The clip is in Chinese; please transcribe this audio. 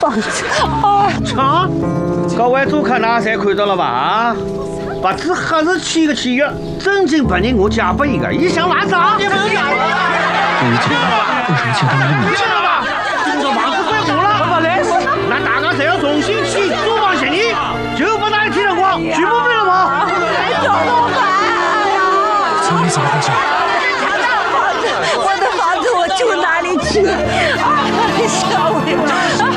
房子啊！ 唱，各位主客哪些看到了吧？把这还是7个契约，正经把你我家本一个，一箱乱砸。你不是假的？ 我已经为什么欠他们1米知道吧？这个房子归我了。不是，那大家谁要重新起租房协议，就把那里踢了光，举不了吗？ 怎么办呀？ 请你怎么回事？ 我的房子我住哪里去？啊，小伟。